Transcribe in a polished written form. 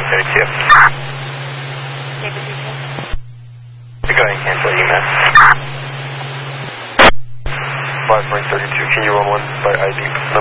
Thank you. Go ahead and cancel EMS. 5.32, can you run one by ID?